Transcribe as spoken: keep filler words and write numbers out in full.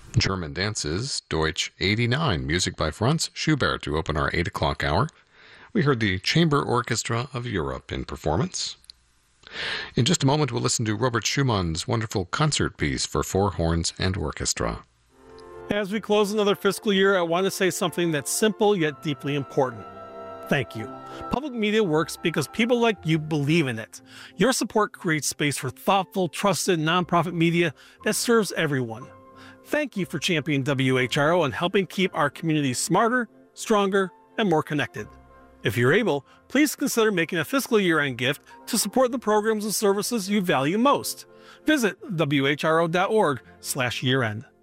German dances, Deutsch eighty-nine, music by Franz Schubert to open our eight o'clock hour. We heard the Chamber Orchestra of Europe in performance. In just a moment, we'll listen to Robert Schumann's wonderful concert piece for four horns and orchestra. As we close another fiscal year, I want to say something that's simple yet deeply important. Thank you. Public media works because people like you believe in it. Your support creates space for thoughtful, trusted, nonprofit media that serves everyone. Thank you for championing W H R O and helping keep our community smarter, stronger, and more connected. If you're able, please consider making a fiscal year-end gift to support the programs and services you value most. Visit W H R O dot org slash year end.